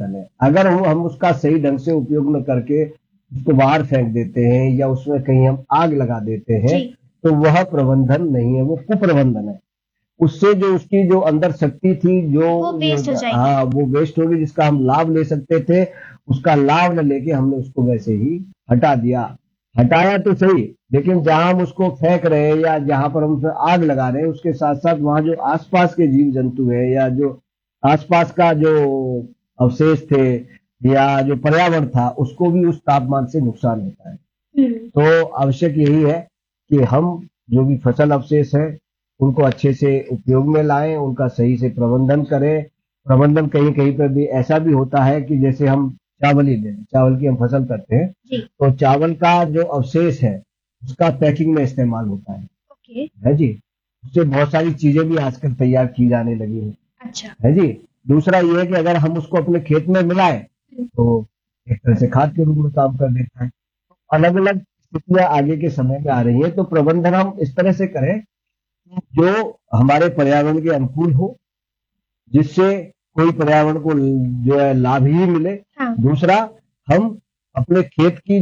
प्रबंधन है। अगर हम उसका सही ढंग से उपयोग न करके उसको बाहर फेंक देते हैं या उसमें कहीं हम आग लगा देते हैं, जी। तो वह प्रबंधन नहीं है, वो कुप्रबंधन है। उससे जो उसकी जो अंदर शक्ति थी, वो वेस्ट हो जाएगी। हाँ, वो वेस्ट होगी, जिसका हम लाभ ले सकते थे, उसका लाभ न लेके हमने उसको वैसे ही हटा दिया। हटाया तो सही, लेकिन जहां हम उसको फेंक रहे हैं या जहां पर हम उसमें आग लगा रहे हैं, उसके साथ साथ वहां जो आसपास के जीव जंतु है या जो आसपास का जो अवशेष थे या जो पर्यावरण था, उसको भी उस तापमान से नुकसान होता है। तो आवश्यक यही है कि हम जो भी फसल अवशेष है उनको अच्छे से उपयोग में लाएं, उनका सही से प्रबंधन करें। प्रबंधन कहीं कहीं पर भी ऐसा भी होता है कि जैसे हम चावल ही लें, चावल की हम फसल करते हैं, जी। तो चावल का जो अवशेष है उसका पैकिंग में इस्तेमाल होता ओके। है जी। उससे बहुत सारी चीजें भी आजकल तैयार की जाने लगी हैं, अच्छा। है जी। दूसरा ये है कि अगर हम उसको अपने खेत में मिलाएं तो एक तरह से खाद के रूप में काम कर देता है। अलग अलग स्थितियां आगे के समय में आ रही है, तो प्रबंधन हम इस तरह से करें जो हमारे पर्यावरण के अनुकूल हो, जिससे कोई पर्यावरण को जो है लाभ ही मिले। हाँ। दूसरा, हम अपने खेत की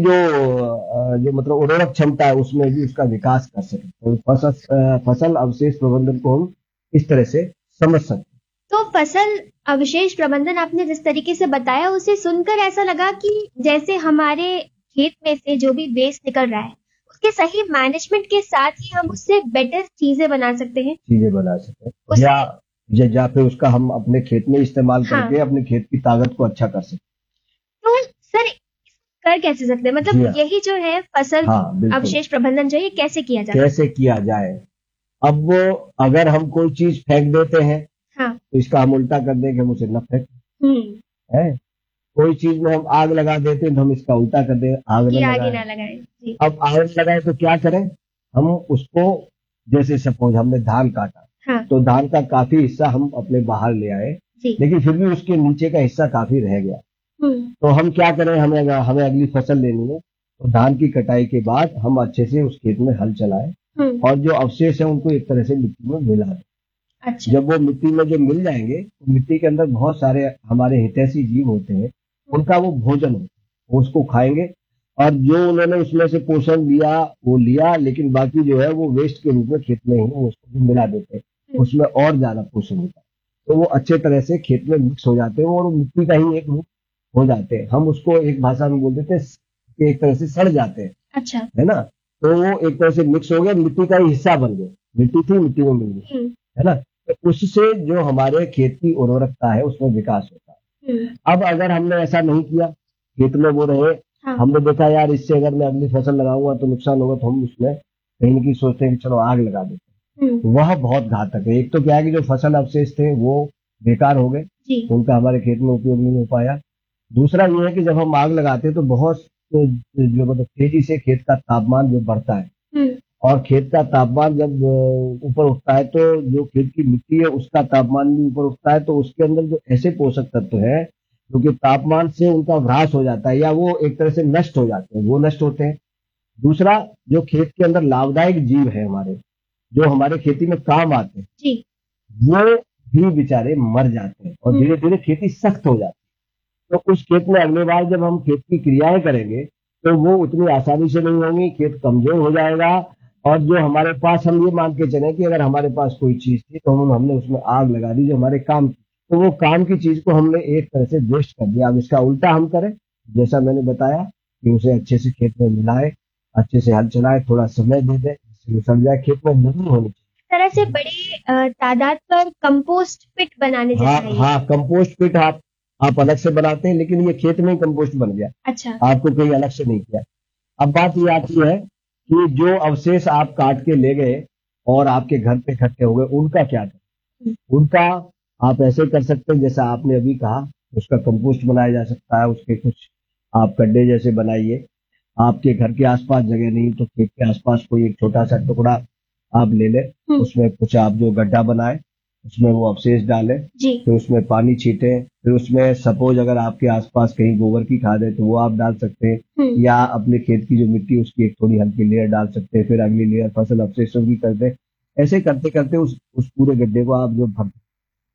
जो मतलब उर्वरक क्षमता है उसमें भी उसका विकास कर सकें। तो फसल अवशेष प्रबंधन को हम इस तरह से समझ सकते हैं। तो फसल अवशेष प्रबंधन आपने जिस तरीके से बताया, उसे सुनकर ऐसा लगा कि जैसे हमारे खेत में से जो भी वेस्ट निकल रहा है, उसके सही मैनेजमेंट के साथ ही हम उससे बेटर चीजें बना सकते हैं। चीजें बना सकें उससे या फिर उसका हम अपने खेत में इस्तेमाल हाँ। करके अपने खेत की ताकत को अच्छा कर सकें। तो सर, कर कैसे सकते हैं? जी मतलब हाँ। यही जो है फसल हाँ, बिल्कुल। अवशेष प्रबंधन जो है, ये कैसे किया जाता है? कैसे किया जाए? अब वो अगर हम कोई चीज फेंक देते हैं हाँ। तो इसका हम उल्टा कर दें कि हम उसे न फेंकें, है। कोई चीज में हम आग लगा देते हैं तो हम इसका उल्टा कर दें, आग कि न आगे लगाएं। ना लगाएं। जी। अब आग लगाए तो क्या करें? हम उसको, जैसे सपोज हमने धान काटा, हाँ। तो धान का काफी हिस्सा हम अपने बाहर ले आए, जी। लेकिन फिर भी उसके नीचे का हिस्सा काफी रह गया। तो हम क्या करें? हमें हमें अगली फसल लेनी है, तो धान की कटाई के बाद हम अच्छे से उस खेत में हल चलाएं और जो अवशेष है उनको एक तरह से मिट्टी में मिला दें। अच्छा। जब वो मिट्टी में जो मिल जाएंगे, तो मिट्टी के अंदर बहुत सारे हमारे हितैषी जीव होते हैं, उनका वो भोजन होता है, वो उसको खाएंगे और जो उन्होंने उसमें से पोषण लिया वो लिया, लेकिन बाकी जो है वो वेस्ट के रूप में खेत में ही वो उसको भी मिला देते हैं, उसमें और ज्यादा पोषण होता है, तो वो अच्छे तरह से खेत में मिक्स हो जाते हैं और वो मिट्टी का ही एक रूप हो जाते हैं। हम उसको एक भाषा में बोल देते हैं कि एक तरह से सड़ जाते हैं। अच्छा। है ना? तो वो एक तरह से मिक्स हो गया, मिट्टी का ही हिस्सा बन गए, मिट्टी थी मिट्टी में मिल गई, है ना? तो उससे जो हमारे खेत की उर्वरकता है उसमें विकास होता है। अब अगर हमने ऐसा नहीं किया, खेत में वो रहे, हाँ। हमने देखा यार इससे अगर मैं अगली फसल लगाऊंगा तो नुकसान होगा, तो हम उसमें कहीं ना कहीं सोचते हैं कि चलो आग लगा देते हैं। वह बहुत घातक है। एक तो क्या है कि जो फसल अवशेष थे वो बेकार हो गए, उनका हमारे खेत में उपयोग नहीं हो पाया। दूसरा ये है कि जब हम आग लगाते हैं तो बहुत जो मतलब तेजी से खेत का तापमान जो बढ़ता है, और खेत का तापमान जब ऊपर उठता है तो जो खेत की मिट्टी है उसका तापमान भी ऊपर उठता है, तो उसके अंदर जो ऐसे पोषक तत्व है जो कि तापमान से उनका ह्रास हो जाता है या वो एक तरह से नष्ट हो जाते हैं, वो नष्ट होते हैं। दूसरा, जो खेत के अंदर लाभदायक जीव है हमारे, जो हमारे खेती में काम आते हैं, जी। वो भी बेचारे मर जाते हैं और धीरे धीरे खेती सख्त हो जाती है। तो उस खेत में अगली बार जब हम खेत की क्रियाएं करेंगे तो वो उतनी आसानी से नहीं होंगी, खेत कमजोर हो जाएगा। और जो हमारे पास, हम ये मान के चले कि अगर हमारे पास कोई चीज थी तो हमने उसमें आग लगा दी जो हमारे काम की, तो वो काम की चीज को हमने एक तरह से वेस्ट कर दिया। अब इसका उल्टा हम करें, जैसा मैंने बताया कि उसे अच्छे से खेत में मिलाए, अच्छे से हल चलाए, थोड़ा समय दे दे, जिससे वो सड़ जाए, खेत में नमी होनी चाहिए। तरह से बड़ी तादाद पर कंपोस्ट पिट बनाने जैसा हाँ है ये। हाँ, कंपोस्ट पिट आप अलग से बनाते हैं, लेकिन ये खेत में ही कंपोस्ट बन गया, अच्छा। आपको कहीं अलग से नहीं किया। अब बात ये आती है कि जो अवशेष आप काट के ले गए और आपके घर पे इकट्ठे हो गए, उनका क्या करें? उनका आप ऐसे कर सकते हैं जैसा आपने अभी कहा, उसका कंपोस्ट बनाया जा सकता है। उसके कुछ आप गड्ढे जैसे बनाइए, आपके घर के आसपास जगह नहीं तो खेत के आसपास कोई एक छोटा सा टुकड़ा आप ले लें, उसमें कुछ आप जो गड्ढा बनाए उसमें वो अवशेष डालें, फिर उसमें पानी छीटें, फिर उसमें सपोज अगर आपके आसपास कहीं गोबर की खाद है तो वो आप डाल सकते हैं, या अपने खेत की जो मिट्टी उसकी एक थोड़ी हल्की लेयर डाल सकते हैं, फिर अगली लेयर फसल अवशेषों की कर दें। ऐसे करते करते उस पूरे गड्ढे को आप जो भर,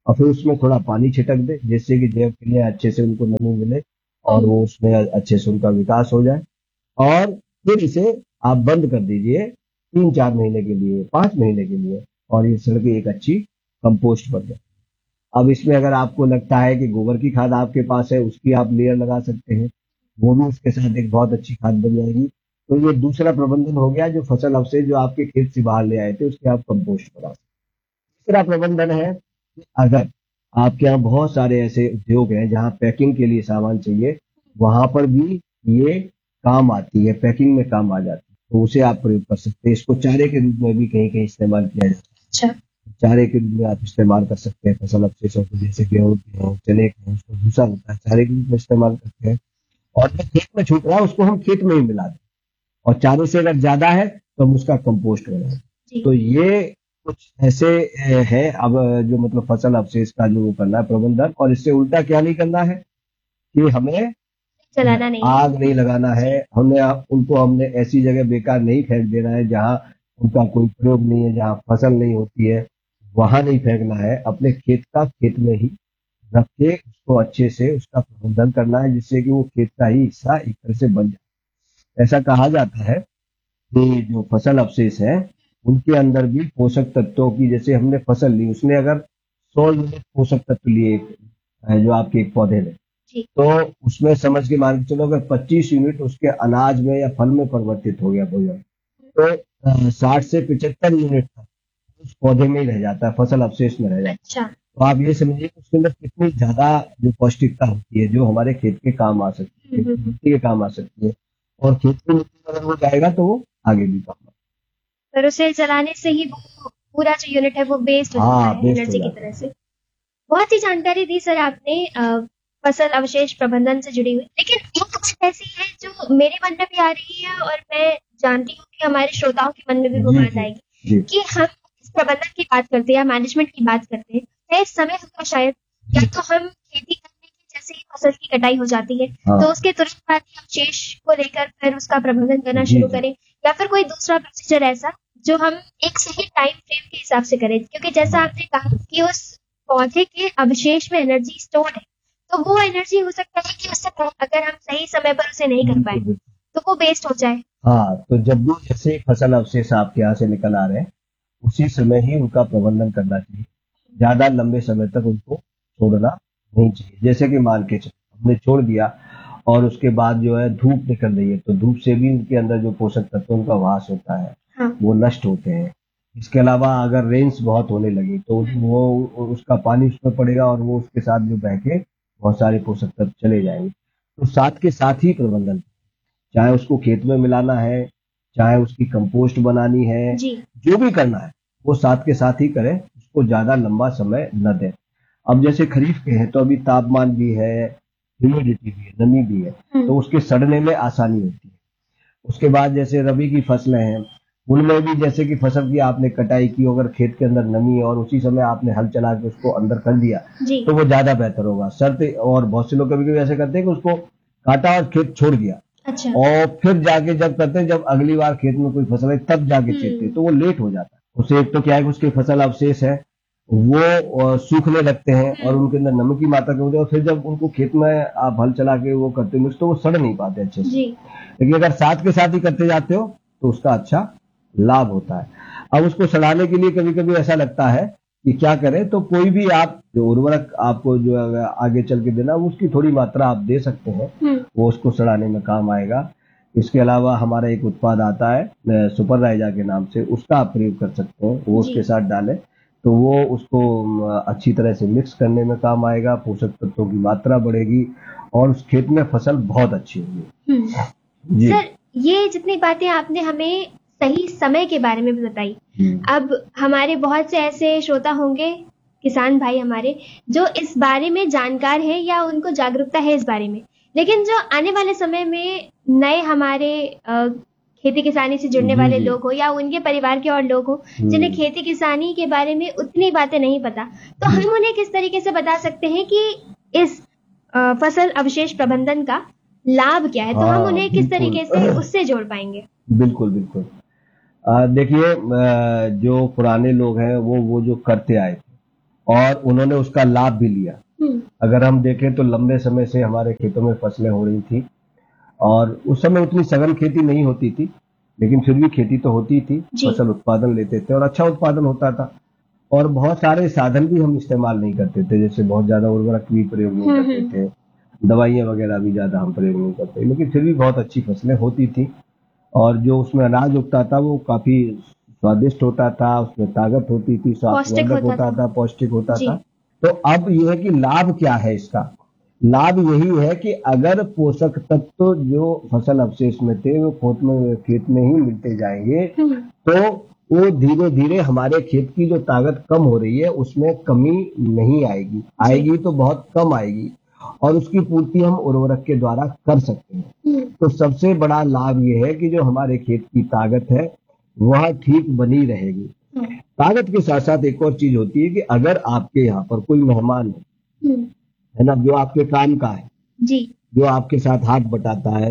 और फिर उसमें थोड़ा पानी छिटक दे, जिससे कि जैव के लिए अच्छे से उनको नमी मिले और वो उसमें अच्छे से उनका विकास हो जाए। और फिर इसे आप बंद कर दीजिए 3-4 महीने के लिए, 5 महीने के लिए, और ये सड़ के एक अच्छी कंपोस्ट बन जाए। अब इसमें अगर आपको लगता है कि गोबर की खाद आपके पास है, उसकी आप लेयर लगा सकते हैं, वो भी उसके साथ एक बहुत अच्छी खाद बन जाएगी। तो ये दूसरा प्रबंधन हो गया, जो फसल अवशेष जो आपके खेत से बाहर ले आए थे उसके आप कंपोस्ट बना सकते हैं। तीसरा प्रबंधन है कि अगर आपके यहाँ बहुत सारे ऐसे उद्योग हैं जहाँ पैकिंग के लिए सामान चाहिए, वहां पर भी ये काम आती है, पैकिंग में काम आ जाती है, तो उसे आप प्रयोग कर सकते हैं। इसको चारे के रूप में भी कहीं कहीं इस्तेमाल किया जाता है। चारे के रूप में आप इस्तेमाल कर सकते हैं फसल अवशेषों को, जैसे गेहूं के हो, चने के हो, उसको भूसा होता है, चारे के रूप में इस्तेमाल करते हैं। और जो खेत में छूट रहा है उसको हम खेत में ही मिला दें, और चारे से अगर ज्यादा है तो हम उसका कंपोस्ट बनाएं। तो ये कुछ ऐसे है अब जो मतलब फसल अवशेष का जो करना है प्रबंधन। और इससे उल्टा क्या नहीं करना है कि हमें जलाना नहीं, आग नहीं लगाना है, हमने ऐसी जगह बेकार नहीं फेंक देना है जहां उनका कोई प्रयोग नहीं है, जहां फसल नहीं होती है, वहां नहीं फेंकना है। अपने खेत का खेत में ही रख के उसको अच्छे से उसका प्रबंधन करना है, जिससे कि वो खेत का ही हिस्सा एक तरह से बन जाए। ऐसा कहा जाता है कि जो फसल अवशेष है उनके अंदर भी पोषक तत्वों की, जैसे हमने फसल ली, उसने अगर 100 यूनिट पोषक तत्व लिए जो आपके एक पौधे ने, तो उसमें समझ के मान के चलो अगर 25 यूनिट उसके अनाज में या फल में परिवर्तित हो गया भोजन, तो 60 से 75 यूनिट तक उस पौधे में ही रह जाता है, फसल अवशेष में रह जाता है। अच्छा। तो आप ये समझिए कि उसके अंदर कितनी ज्यादा जो पौष्टिकता होती है, जो हमारे खेत के काम आ सकती है, मिट्टी के काम आ सकती है, और खेत की मिट्टी अगर वो जाएगा तो वो आगे भी काम आएगा। पर उसे जलाने से ही वो पूरा जो यूनिट है वो वेस्ट हो जाता है एनर्जी की तरह से। बहुत ही जानकारी दी सर आपने फसल अवशेष प्रबंधन से जुड़ी हुई। लेकिन एक बात ऐसी है जो मेरे मन में भी आ रही है और मैं जानती हूँ कि हमारे श्रोताओं के मन में भी वो बात आएगी कि हम इस प्रबंधन की बात करते हैं या मैनेजमेंट की बात करते हैं, तय समय होगा शायद, या तो हम खेती करने की जैसे ही फसल की कटाई हो जाती है तो उसके तुरंत बाद ही अवशेष को लेकर फिर उसका प्रबंधन करना शुरू करें, या फिर कोई दूसरा प्रोसीजर ऐसा जो हम एक सही टाइम फ्रेम के हिसाब से करें। क्योंकि जैसा आपने कहा कि उस पौधे के अवशेष में एनर्जी स्टोर है, तो वो एनर्जी हो सकता है कि उससे अगर हम सही समय पर उसे नहीं कर पाए तो वो वेस्ट हो जाए। हाँ, तो जब भी जैसे फसल अवशेष आपके यहाँ से निकल आ रहे हैं उसी समय ही उनका प्रबंधन करना चाहिए, ज्यादा लंबे समय तक उनको छोड़ना नहीं चाहिए। जैसे कि मान के चलो हमने छोड़ दिया और उसके बाद जो है धूप निकल रही है, तो धूप से भी उनके अंदर जो पोषक तत्व उनका वास होता है वो नष्ट होते हैं। इसके अलावा अगर रेंस बहुत होने लगी तो वो उसका पानी उसमें पड़ेगा और वो उसके साथ जो बह के बहुत सारे पोषक तत्व चले जाएंगे। तो साथ के साथ ही प्रबंधन, चाहे उसको खेत में मिलाना है, चाहे उसकी कंपोस्ट बनानी है, जो भी करना है वो साथ के साथ ही करें, उसको ज्यादा लंबा समय न दें। अब जैसे खरीफ के हैं तो अभी तापमान भी है, ह्यूमिडिटी भी है, नमी भी है, तो उसके सड़ने में आसानी होती है। उसके बाद जैसे रबी की फसलें हैं उनमें भी जैसे कि फसल की आपने कटाई की, अगर खेत के अंदर नमी है और उसी समय आपने हल चला के उसको अंदर कर दिया तो वो ज्यादा बेहतर होगा। शर्त, और बहुत से लोग कभी कभी ऐसे करते हैं कि उसको काटा और खेत छोड़ दिया, अच्छा, और फिर जाके जब करते हैं, जब अगली बार खेत में कोई फसल है तब जाके चीरते, तो वो लेट हो जाता है। उससे एक तो क्या है कि उसके फसल अवशेष है वो सूखने लगते हैं और उनके अंदर नमक की मात्रा कम होती है, और फिर जब उनको खेत में आप हल चला के वो करते मिक्स तो वो सड़ नहीं पाते अच्छे से। लेकिन अगर साथ के साथ ही करते जाते हो तो उसका अच्छा लाभ होता है। अब उसको सड़ाने के लिए कभी कभी ऐसा लगता है कि क्या करें, तो कोई भी आप जो उर्वरक आपको जो आगे चल के देना उसकी थोड़ी मात्रा आप दे सकते हैं, वो उसको सड़ाने में काम आएगा। इसके अलावा हमारा एक उत्पाद आता है सुपर राइजा के नाम से, उसका आप प्रयोग कर सकते हैं, वो उसके साथ डालें तो वो उसको अच्छी तरह से मिक्स करने में काम आएगा, पोषक तत्वों की मात्रा बढ़ेगी और उस खेत में फसल बहुत अच्छी होगी। सर, ये जितनी बातें आपने हमें सही समय के बारे में भी बताई, अब हमारे बहुत से ऐसे श्रोता होंगे, किसान भाई हमारे, जो इस बारे में जानकार है या उनको जागरूकता है इस बारे में, लेकिन जो आने वाले समय में नए हमारे खेती किसानी से जुड़ने वाले लोग हो या उनके परिवार के और लोग हो जिन्हें खेती किसानी के बारे में उतनी बातें नहीं पता, तो हम उन्हें किस तरीके से बता सकते हैं कि इस फसल अवशेष प्रबंधन का लाभ क्या है, तो हम उन्हें किस तरीके से उससे जोड़ पाएंगे? बिल्कुल बिल्कुल। देखिए, जो पुराने लोग हैं वो जो करते आए थे और उन्होंने उसका लाभ भी लिया। अगर हम देखें तो लंबे समय से हमारे खेतों में फसलें हो रही थी और उस समय उतनी सघन खेती नहीं होती थी, लेकिन फिर भी खेती तो होती थी, फसल उत्पादन लेते थे और अच्छा उत्पादन होता था। और बहुत सारे साधन भी हम इस्तेमाल नहीं करते थे, जैसे बहुत ज्यादा उर्वरक भी प्रयोग नहीं करते थे, दवाइयाँ वगैरह भी ज्यादा हम प्रयोग नहीं करते, लेकिन फिर भी बहुत अच्छी फसलें होती थी। और जो उसमें अनाज उगता था वो काफी स्वादिष्ट होता था, उसमें ताकत होती थी, स्वास्थ्यवर्धक होता था, पौष्टिक होता था। तो अब यह है कि लाभ क्या है इसका? लाभ यही है कि अगर पोषक तत्व जो फसल अवशेष में थे वो खेत में ही मिलते जाएंगे, तो वो धीरे धीरे हमारे खेत की जो ताकत कम हो रही है उसमें कमी नहीं आएगी, आएगी तो बहुत कम आएगी, और उसकी पूर्ति हम उर्वरक के द्वारा कर सकते हैं। तो सबसे बड़ा लाभ ये है कि जो हमारे खेत की ताकत है वह ठीक बनी रहेगी। ताकत के साथ साथ एक और चीज होती है कि अगर आपके यहाँ पर कोई मेहमान है ना, जो आपके काम का है जी, जो आपके साथ हाथ बटाता है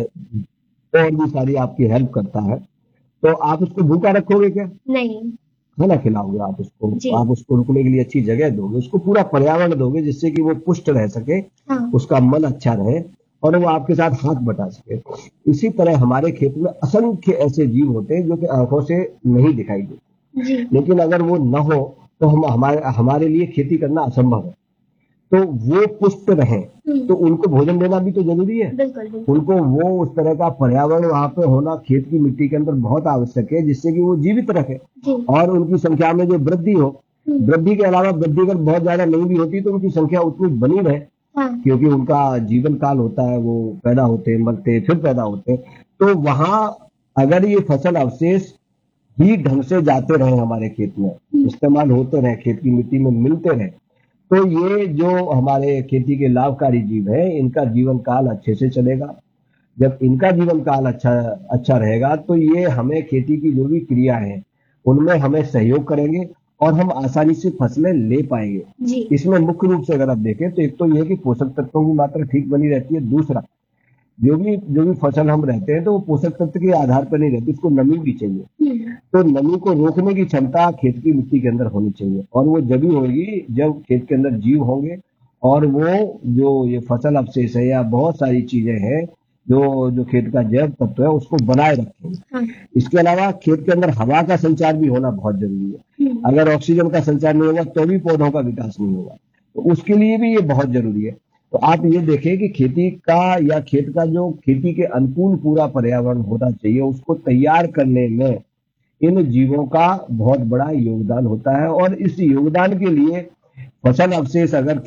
और भी सारी आपकी हेल्प करता है, तो आप उसको भूखा रखोगे क्या? नहीं। खाना खिलाओगे आप उसको, आप उसको रुकने के लिए अच्छी जगह दोगे, उसको पूरा पर्यावरण दोगे जिससे कि वो पुष्ट रह सके, उसका मन अच्छा रहे और वो आपके साथ हाथ बटा सके। इसी तरह हमारे खेत में असंख्य ऐसे जीव होते हैं जो कि आंखों से नहीं दिखाई देते, लेकिन अगर वो न हो तो हम हमारे लिए खेती करना असंभव है। तो वो पुष्ट रहे तो उनको भोजन देना भी तो जरूरी है। बिल्कुल। उनको वो उस तरह का पर्यावरण वहां पे होना खेत की मिट्टी के अंदर बहुत आवश्यक है जिससे कि वो जीवित रखे और उनकी संख्या में जो वृद्धि हो। वृद्धि के अलावा वृद्धि अगर बहुत ज्यादा नहीं भी होती तो उनकी संख्या उतनी बनी रहे, क्योंकि उनका जीवन काल होता है, वो पैदा होते, मरते, फिर पैदा होते। तो वहां अगर ये फसल अवशेष ही ढंग से जाते रहे, हमारे खेत में इस्तेमाल होते रहे, खेत की मिट्टी में मिलते रहे, तो ये जो हमारे खेती के लाभकारी जीव है इनका जीवन काल अच्छे से चलेगा। जब इनका जीवन काल अच्छा रहेगा तो ये हमें खेती की जो भी क्रिया है उनमें हमें सहयोग करेंगे और हम आसानी से फसलें ले पाएंगे। इसमें मुख्य रूप से अगर आप देखें तो एक तो यह है कि पोषक तत्वों की मात्रा ठीक बनी रहती है, दूसरा जो भी फसल हम रहते हैं तो वो पोषक तत्व के आधार पर नहीं रहती, उसको नमी भी चाहिए। तो नमी को रोकने की क्षमता खेत की मिट्टी के अंदर होनी चाहिए और वो जब ही होगी जब खेत के अंदर जीव होंगे और वो जो ये फसल अवशेष है या बहुत सारी चीजें हैं जो खेत का जैव तत्व है उसको बनाए रखेंगे। इसके अलावा खेत के अंदर हवा का संचार भी होना बहुत जरूरी है। अगर ऑक्सीजन का संचार नहीं होगा तो भी पौधों का विकास नहीं होगा, तो उसके लिए भी ये बहुत जरूरी है। तो आप ये देखें कि खेती का या खेत का जो खेती के अनुकूल पूरा पर्यावरण होना चाहिए उसको तैयार करने में इन जीवों का बहुत बड़ा योगदान होता है। और इस योगदान के लिए फसल अवशेष अगर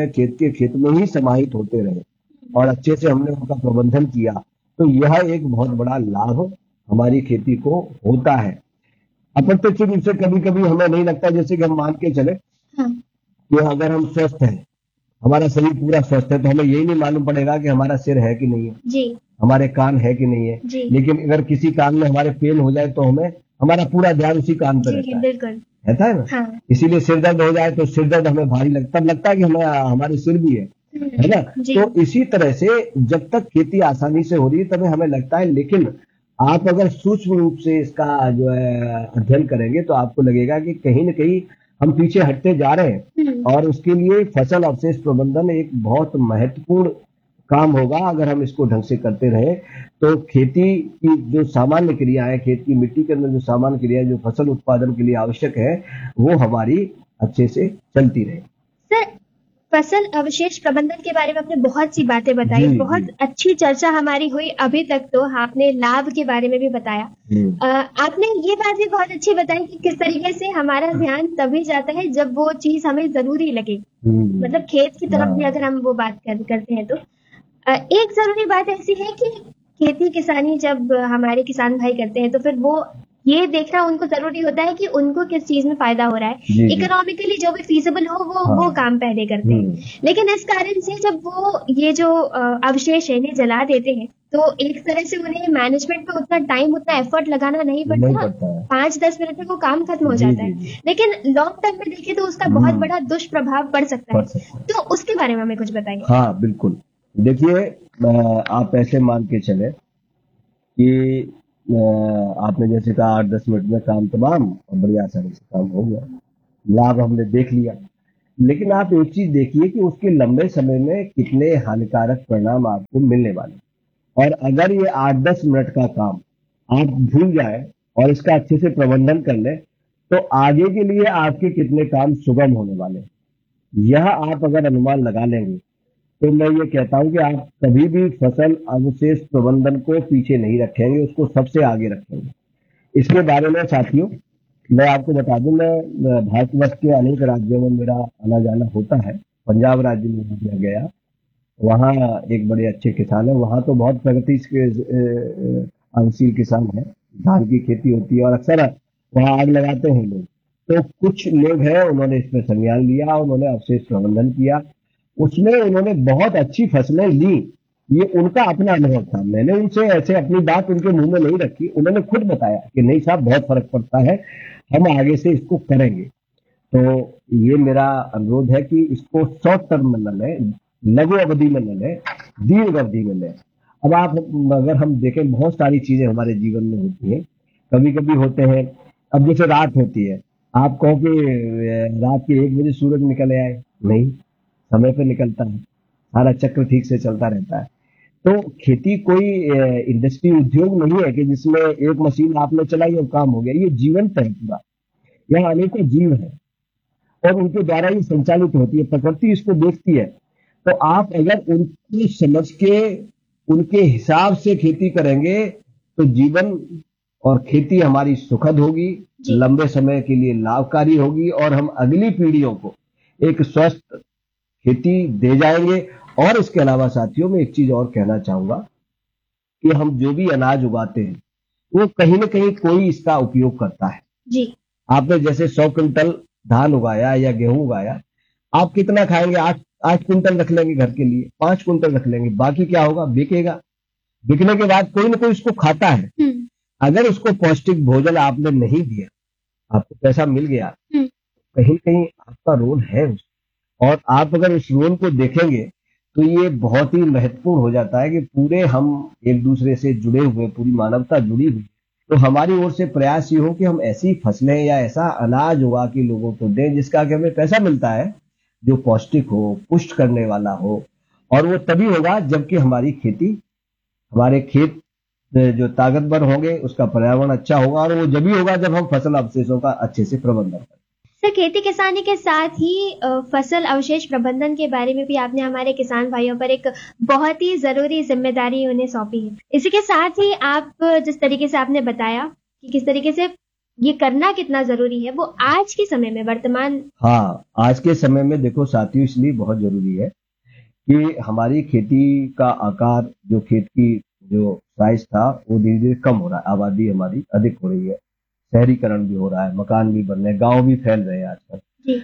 खेत में ही समाहित होते रहे और अच्छे से हमने उनका प्रबंधन किया तो यह एक बहुत बड़ा लाभ हमारी खेती को होता है। अप्रत्यक्ष रूप से कभी कभी हमें नहीं लगता, जैसे कि हम मान के चले कि अगर हम स्वस्थ हैं, हमारा शरीर पूरा स्वस्थ है, तो हमें यही नहीं मालूम पड़ेगा कि हमारा सिर है कि नहीं है जी, हमारे कान है कि नहीं है। लेकिन अगर किसी कान में हमारे फेल हो जाए तो हमें हमारा पूरा ध्यान उसी कान पर रहता है ना। हाँ। इसीलिए सिर दर्द हो जाए तो सिर दर्द हमें भारी लगता है कि हमें हमारे सिर भी है ना। तो इसी तरह से जब तक खेती आसानी से हो रही है तभी हमें लगता है, लेकिन आप अगर सूक्ष्म रूप से इसका जो है अध्ययन करेंगे तो आपको लगेगा कि कहीं न कहीं हम पीछे हटते जा रहे हैं और उसके लिए फसल अवशेष प्रबंधन एक बहुत महत्वपूर्ण काम होगा। अगर हम इसको ढंग से करते रहे तो खेती की जो सामान्य क्रिया है, खेत की मिट्टी के अंदर जो सामान्य क्रिया है जो फसल उत्पादन के लिए आवश्यक है वो हमारी अच्छे से चलती रहे। सर, फसल अवशेष प्रबंधन के बारे में आपने बहुत सी बातें बताई, बहुत अच्छी चर्चा हमारी हुई अभी तक। तो आपने लाभ के बारे में भी बताया, आपने ये बात भी बहुत अच्छी बताई कि किस तरीके से हमारा ध्यान तभी जाता है जब वो चीज हमें जरूरी लगे, मतलब खेत की तरफ भी अगर हम वो बात करते हैं तो एक जरूरी बात ऐसी है कि खेती किसानी जब हमारे किसान भाई करते हैं तो फिर वो ये देखना उनको जरूरी होता है कि उनको किस चीज में फायदा हो रहा है, इकोनॉमिकली जो भी फीजिबल हो वो काम पहले करते हैं। लेकिन इस कारण से जब वो ये जो अवशेष है इन्हें जला देते हैं तो एक तरह से उन्हें मैनेजमेंट में उतना टाइम उतना एफर्ट लगाना नहीं पड़ता, 5-10 मिनट में वो काम खत्म हो जाता है। लेकिन लॉन्ग टर्म में देखें तो उसका बहुत बड़ा दुष्प्रभाव पड़ सकता है। तो उसके बारे में हमें कुछ बताइए। हाँ बिल्कुल, देखिए आप ऐसे मान के चले कि आपने जैसे कहा 8-10 मिनट में काम तमाम और बड़ी आसानी से काम हो गया, लाभ हमने देख लिया। लेकिन आप एक चीज देखिए कि उसके लंबे समय में कितने हानिकारक परिणाम आपको मिलने वाले। और अगर ये 8-10 मिनट का काम आप भूल जाए और इसका अच्छे से प्रबंधन कर ले, तो आगे के लिए आपके कितने काम सुगम होने वाले। यह आप अगर अनुमान लगा लेंगे तो मैं ये कहता हूं कि आप कभी भी फसल अवशेष प्रबंधन को पीछे नहीं रखेंगे, उसको सबसे आगे रखेंगे। इसके बारे में साथियों मैं आपको बता दूं, मैं भारतवर्ष के अनेक राज्यों में मेरा आना जाना होता है। पंजाब राज्य में मैं गया, वहाँ एक बड़े अच्छे किसान है, वहाँ तो बहुत प्रगतिशील किसान है, धान की खेती होती है और अक्सर वहाँ आग लगाते हैं लोग। तो कुछ लोग हैं, उन्होंने इसमें संज्ञान लिया, उन्होंने अवशेष प्रबंधन किया, उसमें उन्होंने बहुत अच्छी फसलें ली। ये उनका अपना अनुभव था, मैंने उनसे ऐसे अपनी बात उनके मुंह में नहीं रखी, उन्होंने खुद बताया कि नहीं साहब बहुत फर्क पड़ता है, हम आगे से इसको करेंगे। तो ये मेरा अनुरोध है कि इसको शॉर्ट टर्म में न लें, लघु अवधि में न लें, दीर्घ अवधि में लें। अब आप अगर हम देखें, बहुत सारी चीजें हमारे जीवन में होती हैं, कभी कभी होते हैं। अब जैसे रात होती है, आप कहो कि रात के 1 बजे सूरज निकल आए, नहीं, समय पे निकलता है, सारा चक्र ठीक से चलता रहता है। तो खेती कोई इंडस्ट्री उद्योग नहीं है कि जिसमें एक मशीन आपने चलाई और काम हो गया। ये जीवंत है पूरा, यहाँ अनेकों जीव है और उनके द्वारा ही संचालित होती है, प्रकृति इसको देखती है। तो आप अगर उनको समझ के उनके हिसाब से खेती करेंगे तो जीवन और खेती हमारी सुखद होगी, लंबे समय के लिए लाभकारी होगी और हम अगली पीढ़ियों को एक स्वस्थ खेती दे जाएंगे। और इसके अलावा साथियों में एक चीज और कहना चाहूंगा कि हम जो भी अनाज उगाते हैं वो कहीं ना कहीं कोई इसका उपयोग करता है जी। आपने जैसे 100 क्विंटल धान उगाया या गेहूं उगाया, आप कितना खाएंगे? 8 क्विंटल रख लेंगे घर के लिए, 5 क्विंटल रख लेंगे, बाकी क्या होगा? बिकेगा। बिकने के बाद कोई ना कोई इसको खाता है। अगर उसको पौष्टिक भोजन आपने नहीं दिया, आपको पैसा मिल गया, कहीं कहीं आपका रोल है और आप अगर उस रोल को देखेंगे तो ये बहुत ही महत्वपूर्ण हो जाता है कि पूरे हम एक दूसरे से जुड़े हुए, पूरी मानवता जुड़ी हुई। तो हमारी ओर से प्रयास ये हो कि हम ऐसी फसलें या ऐसा अनाज उगा के लोगों को दें जिसका कि हमें पैसा मिलता है, जो पौष्टिक हो, पुष्ट करने वाला हो। और वो तभी होगा जबकि हमारी खेती, हमारे खेत जो ताकतवर होंगे, उसका पर्यावरण अच्छा होगा, और वो जब ही होगा जब हम फसल अवशेषों का अच्छे से प्रबंधन करें। सर, खेती किसानी के साथ ही फसल अवशेष प्रबंधन के बारे में भी आपने हमारे किसान भाइयों पर एक बहुत ही जरूरी जिम्मेदारी उन्हें सौंपी है। इसी के साथ ही आप जिस तरीके से आपने बताया कि किस तरीके से ये करना कितना जरूरी है, वो आज के समय में वर्तमान, हाँ, आज के समय में देखो साथियों, इसलिए बहुत जरूरी है कि हमारी खेती का आकार, जो खेत की जो साइज था, वो धीरे धीरे कम हो रहा है, आबादी हमारी अधिक हो रही है, शहरीकरण भी हो रहा है, मकान भी बन रहे हैं, गांव भी फैल रहे हैं आजकल।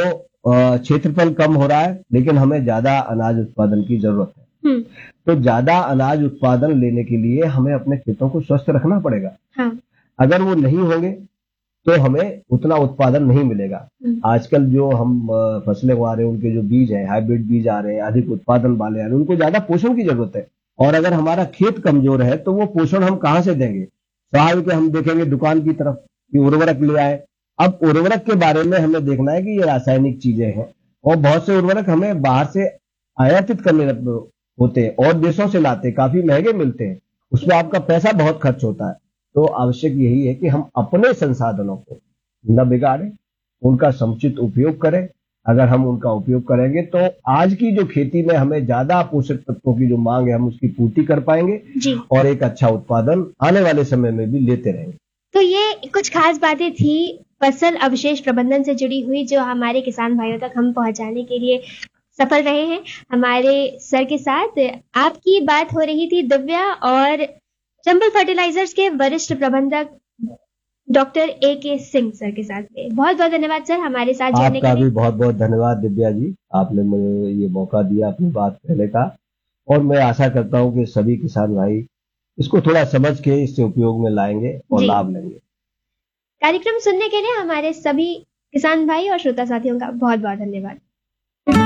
तो क्षेत्रफल कम हो रहा है, लेकिन हमें ज्यादा अनाज उत्पादन की जरूरत है। तो ज्यादा अनाज उत्पादन लेने के लिए हमें अपने खेतों को स्वस्थ रखना पड़ेगा। हाँ। अगर वो नहीं होंगे तो हमें उतना उत्पादन नहीं मिलेगा। आजकल जो हम फसलें उगा रहे हैं, उनके जो बीज है, हाइब्रिड बीज आ रहे हैं, अधिक उत्पादन वाले आ रहे हैं, उनको ज्यादा पोषण की जरूरत है। और अगर हमारा खेत कमजोर है तो वो पोषण हम कहाँ से देंगे? स्वाभाविक हम देखेंगे दुकान की तरफ कि उर्वरक ले आए। अब उर्वरक के बारे में हमें देखना है कि ये रासायनिक चीजें हैं और बहुत से उर्वरक हमें बाहर से आयातित करने होते हैं और देशों से लाते, काफी महंगे मिलते हैं, उसमें आपका पैसा बहुत खर्च होता है। तो आवश्यक यही है कि हम अपने संसाधनों को न बिगाड़ें, उनका समुचित उपयोग करें। अगर हम उनका उपयोग करेंगे तो आज की जो खेती में हमें ज्यादा पोषक तत्वों की जो मांग है, हम उसकी पूर्ति कर पाएंगे जी। और एक अच्छा उत्पादन आने वाले समय में भी लेते रहेंगे। तो ये कुछ खास बातें थी फसल अवशेष प्रबंधन से जुड़ी हुई, जो हमारे किसान भाइयों तक हम पहुंचाने के लिए सफल रहे हैं हमारे सर के साथ। आपकी बात हो रही थी दिव्या और चंबल फर्टिलाइजर्स के वरिष्ठ प्रबंधक डॉक्टर A.K. सिंह सर के साथ में। बहुत बहुत धन्यवाद सर हमारे साथ जुड़ने के लिए। आपका भी बहुत बहुत धन्यवाद दिव्या जी, आपने मुझे ये मौका दिया अपनी बात कहने का, और मैं आशा करता हूँ कि सभी किसान भाई इसको थोड़ा समझ के इससे उपयोग में लाएंगे और लाभ लेंगे। कार्यक्रम सुनने के लिए हमारे सभी किसान भाई और श्रोता साथियों का बहुत बहुत धन्यवाद।